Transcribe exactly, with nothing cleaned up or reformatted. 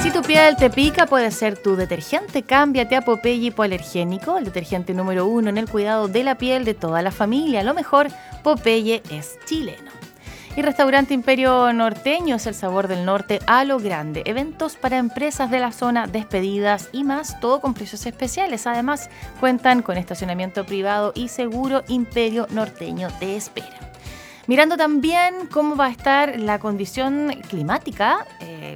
Si tu piel te pica, puede ser tu detergente. Cámbiate a Popeye hipoalergénico, el detergente número uno en el cuidado de la piel de toda la familia. Lo mejor, Popeye es chileno. Y Restaurante Imperio Norteño es el sabor del norte a lo grande. Eventos para empresas de la zona, despedidas y más, todo con precios especiales. Además, cuentan con estacionamiento privado y seguro. Imperio Norteño te espera. Mirando también cómo va a estar la condición climática, eh,